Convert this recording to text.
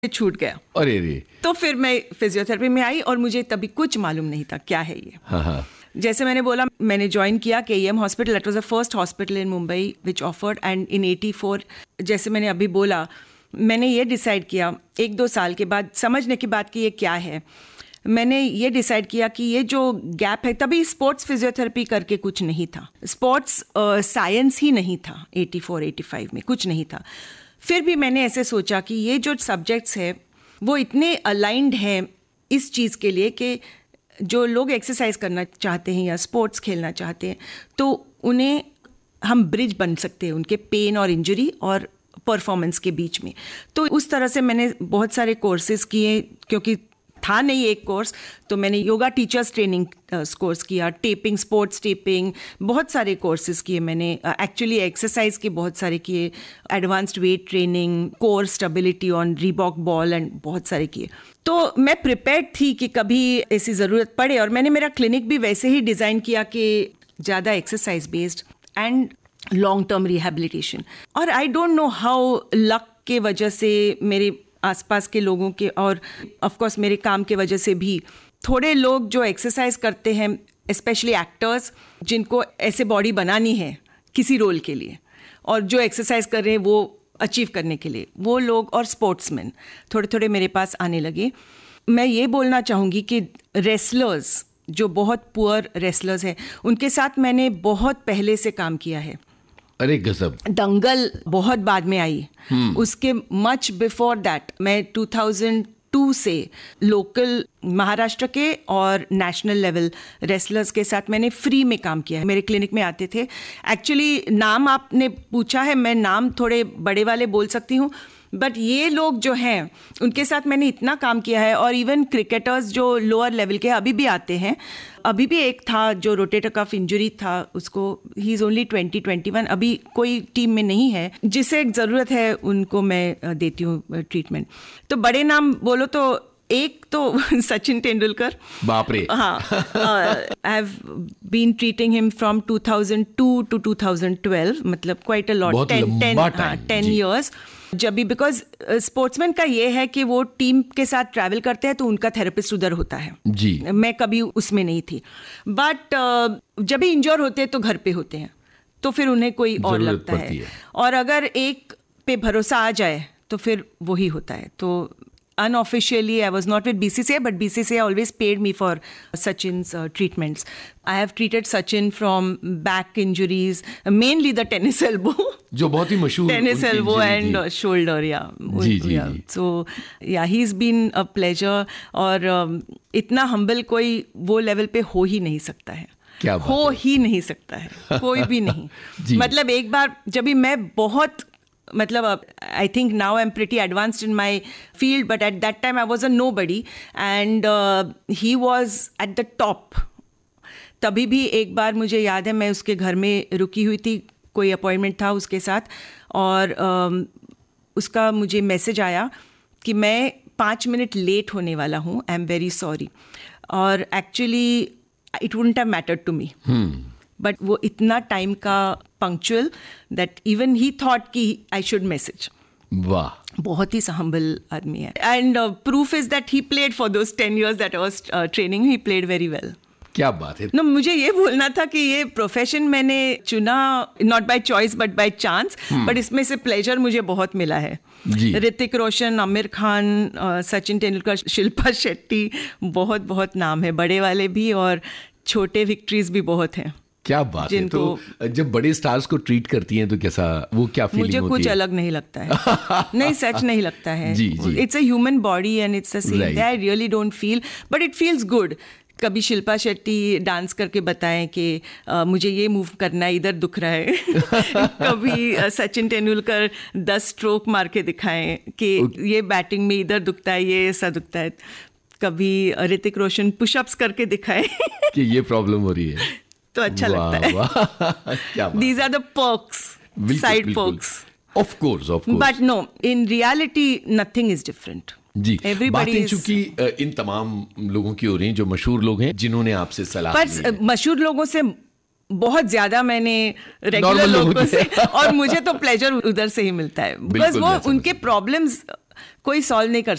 छूट गया। अरे रे। तो फिर मैं फिजियोथेरेपी में आई और मुझे तभी कुछ मालूम नहीं था क्या है ये। हाँ। जैसे मैंने बोला, मैंने ज्वाइन किया KEM hospital. That was the first hospital in Mumbai which offered, and in 84, जैसे मैंने अभी बोला, मैंने ये डिसाइड किया 1-2 साल के बाद, समझने के बाद कि ये क्या है, मैंने ये डिसाइड किया कि ये जो गैप है, तभी स्पोर्ट्स फिजियोथेरेपी करके कुछ नहीं था, स्पोर्ट्स साइंस ही नहीं था 84-85 में, कुछ नहीं था। फिर भी मैंने ऐसे सोचा कि ये जो सब्जेक्ट्स है वो इतने अलाइंड हैं इस चीज़ के लिए कि जो लोग एक्सरसाइज करना चाहते हैं या स्पोर्ट्स खेलना चाहते हैं, तो उन्हें हम ब्रिज बन सकते हैं उनके पेन और इंजरी और परफॉर्मेंस के बीच में। तो उस तरह से मैंने बहुत सारे कोर्सेज किए, क्योंकि था नहीं एक कोर्स, तो मैंने योगा टीचर्स ट्रेनिंग कोर्स किया, टेपिंग, स्पोर्ट्स टेपिंग, बहुत सारे कोर्सेज किए मैंने। एक्चुअली एक्सरसाइज के बहुत सारे किए, advanced weight training, core stability on Reebok ball, and बहुत सारे किए। तो मैं प्रिपेयर्ड थी कि कभी ऐसी ज़रूरत पड़े, और मैंने मेरा क्लिनिक भी वैसे ही डिज़ाइन किया कि ज़्यादा exercise based and long term rehabilitation. और I don't know how, luck के वजह से, मेरे आसपास के लोगों के, और ऑफ कोर्स मेरे काम के वजह से भी, थोड़े लोग जो एक्सरसाइज करते हैं, स्पेशली एक्टर्स, जिनको ऐसे बॉडी बनानी है किसी रोल के लिए, और जो एक्सरसाइज कर रहे हैं वो अचीव करने के लिए, वो लोग और स्पोर्ट्समैन थोड़े थोड़े मेरे पास आने लगे। मैं ये बोलना चाहूँगी कि रेसलर्स, जो बहुत पुअर रेसलर्स हैं, उनके साथ मैंने बहुत पहले से काम किया है। अरे गजब। दंगल बहुत बाद में आई, उसके मच बिफोर दैट मैं 2002 से लोकल महाराष्ट्र के और नेशनल लेवल रेसलर्स के साथ मैंने फ्री में काम किया है। मेरे क्लिनिक में आते थे। एक्चुअली नाम आपने पूछा है, मैं नाम थोड़े बड़े वाले बोल सकती हूँ, बट ये लोग जो हैं उनके साथ मैंने इतना काम किया है। और इवन क्रिकेटर्स जो लोअर लेवल के अभी भी आते हैं, अभी भी एक था जो रोटेटर कफ इंजरी था, उसको, ही इज़ ओनली 20-21, अभी कोई टीम में नहीं है, जिसे ज़रूरत है उनको मैं देती हूँ ट्रीटमेंट। तो बड़े नाम बोलो तो एक तो सचिन तेंदुलकर, बाप रे। हाँ, I have been treating him from 2002 to 2012, मतलब क्वाइट अ लॉट, 10 years। जब भी, बिकॉज स्पोर्ट्समैन का ये है कि वो टीम के साथ ट्रैवल करते हैं तो उनका थेरेपिस्ट उधर होता है जी। मैं कभी उसमें नहीं थी, बट जब भी इंजोर होते हैं तो घर पे होते हैं, तो फिर उन्हें कोई और लगता है। और अगर एक पे भरोसा आ जाए तो फिर वही होता है। तो unofficially I was not with BCCI, but BCCI always paid me for Sachin's treatments. I have treated Sachin from back injuries, mainly the tennis elbow, जो बहुत ही मशहूर tennis elbow and shoulder, yeah. Ji. So yeah, he's been a pleasure, और इतना humble कोई वो level पे हो ही नहीं सकता है, हो ही नहीं सकता है कोई भी नहीं। मतलब एक बार जब भी मैं बहुत, मतलब I think now I'm pretty advanced in my field, but at that time I was a nobody, and he was at the top. तभी भी एक बार मुझे याद है, मैं उसके घर में रुकी हुई थी, कोई अपॉइंटमेंट था उसके साथ, और उसका मुझे मैसेज आया कि मैं 5 मिनट लेट होने वाला हूँ, आई एम वेरी सॉरी। और actually it wouldn't have mattered to me, but वो इतना टाइम का punctual that even he thought कि आई शुड मैसेज। वाह, बहुत ही हम्बल आदमी है। And proof is that he played for those 10 years that I was training, he played very well. क्या बात है। no, मुझे ये बोलना था कि ये प्रोफेशन मैंने चुना not by choice but by chance, but इसमें से प्लेजर मुझे बहुत मिला है। ऋतिक रोशन, आमिर खान, सचिन तेंदुलकर, शिल्पा शेट्टी, बहुत बहुत नाम है, बड़े वाले भी और छोटे विक्ट्रीज भी बहुत हैं। क्या बात है। तो जब बड़े स्टार्स को ट्रीट करती हैं तो कैसा, वो क्या फीलिंग होती है? मुझे कुछ अलग नहीं लगता है। नहीं, सच नहीं लगता है। It's a human body and it's a same, I really don't feel, but it feels good. कभी शिल्पा शेट्टी डांस करके बताएं कि मुझे ये मूव करना है, इधर दुख रहा है। कभी सचिन तेंदुलकर 10 स्ट्रोक मार के दिखाएं कि ये बैटिंग में इधर दुखता है, ये ऐसा दुखता है। कभी ऋतिक रोशन पुशअप्स करके दिखाएं कि ये प्रॉब्लम हो रही है, तो अच्छा लगता है। These are the perks, side perks. Of course. But no, in reality, nothing is different. जी, बातें चूंकि इन तमाम लोगों की हो रही हैं जो मशहूर लोग हैं जिन्होंने आपसे सलाह दी है। मशहूर लोगों से बहुत ज्यादा मैंने रेगुलर लोगों से, और मुझे तो प्लेजर उधर से ही मिलता है, बिकॉज वो उनके प्रॉब्लम्स कोई सॉल्व नहीं कर